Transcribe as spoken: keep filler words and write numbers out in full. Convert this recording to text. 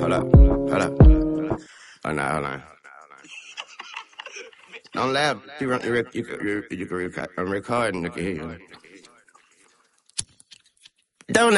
Hold up. Hold up. Hold on, hold on. Don't laugh. You, run, you, rec- you, can- you, you can record. I'm recording. They can hear you. Don't